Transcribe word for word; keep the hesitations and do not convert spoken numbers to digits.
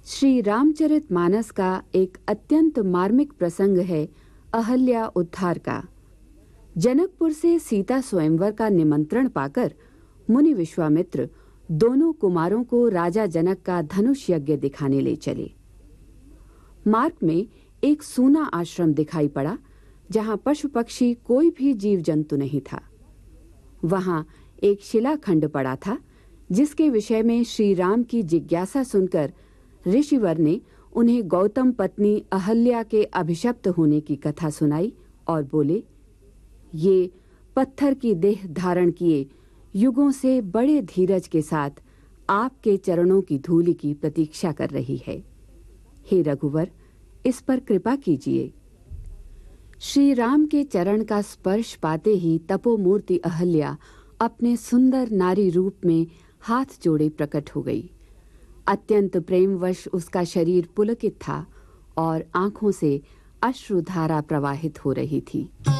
श्री रामचरितमानस का एक अत्यंत मार्मिक प्रसंग है अहल्या उद्धार का। जनकपुर से सीता स्वयंवर का निमंत्रण पाकर मुनि विश्वामित्र दोनों कुमारों को राजा जनक का धनुष यज्ञ दिखाने ले चले। मार्ग में एक सूना आश्रम दिखाई पड़ा जहां पशु पक्षी कोई भी जीव जंतु नहीं था। वहां एक शिलाखंड पड़ा था जिसके विषय में श्री राम की जिज्ञासा सुनकर ऋषिवर ने उन्हें गौतम पत्नी अहल्या के अभिशप्त होने की कथा सुनाई और बोले, ये पत्थर की देह धारण किए युगों से बड़े धीरज के साथ आपके चरणों की धूलि की प्रतीक्षा कर रही है। हे रघुवर, इस पर कृपा कीजिए। श्री राम के चरण का स्पर्श पाते ही तपोमूर्ति अहल्या अपने सुंदर नारी रूप में हाथ जोड़े प्रकट हो गई। अत्यंत प्रेमवश उसका शरीर पुलकित था और आंखों से अश्रुधारा प्रवाहित हो रही थी।